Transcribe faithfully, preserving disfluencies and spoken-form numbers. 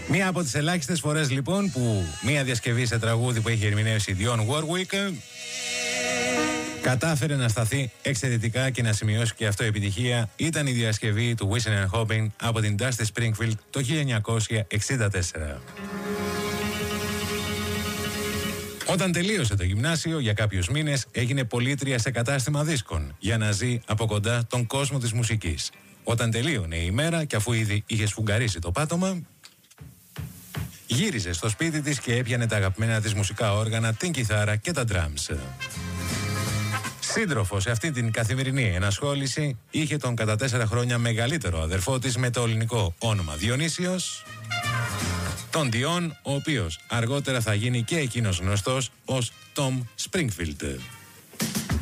Μία από τις ελάχιστες φορές λοιπόν που μία διασκευή σε τραγούδι που έχει ερμηνεύσει Dionne Warwick κατάφερε να σταθεί εξαιρετικά και να σημειώσει και αυτό επιτυχία ήταν η διασκευή του Whistling and Hoping από την Dusty Springfield το χίλια εννιακόσια εξήντα τέσσερα. Όταν τελείωσε το γυμνάσιο, για κάποιους μήνες έγινε πωλήτρια σε κατάστημα δίσκων για να ζει από κοντά τον κόσμο της μουσικής. Όταν τελείωνε η ημέρα και αφού ήδη είχε σφουγγαρίσει το πάτωμα, γύριζε στο σπίτι της και έπιανε τα αγαπημένα της μουσικά όργανα, την κιθάρα και τα drums. Σύντροφο σε αυτή την καθημερινή ενασχόληση είχε τον κατά τέσσερα χρόνια μεγαλύτερο αδερφό της με το ελληνικό όνομα Διονύσιος, τον Dion, ο οποίος αργότερα θα γίνει και εκείνος γνωστός ως Tom Springfield.